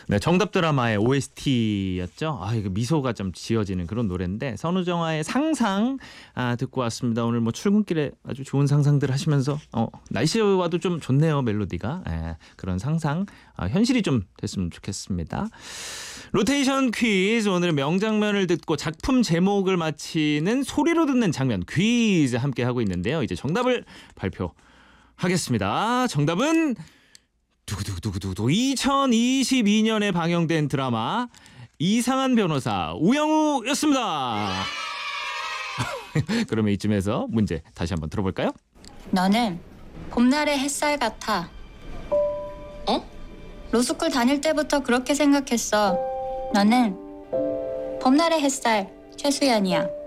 네, 정답 드라마의 OST였죠. 이거 미소가 좀 지어지는 그런 노래인데 선우정아의 상상 듣고 왔습니다. 오늘 뭐 출근길에 아주 좋은 상상들 하시면서 날씨와도 좀 좋네요. 멜로디가. 그런 상상 현실이 좀 됐으면 좋겠습니다. 로테이션 퀴즈, 오늘은 명장면을 듣고 작품 제목을 맞히는 소리로 듣는 장면 퀴즈 함께 하고 있는데요. 이제 정답을 발표하겠습니다. 정답은 두구두구두구두구 2022년에 방영된 드라마 이상한 변호사 우영우였습니다. 그러면 이쯤에서 문제 다시 한번 들어볼까요? 너는 봄날의 햇살 같아. 로스쿨 다닐 때부터 그렇게 생각했어. 너는 봄날의 햇살 최수연이야.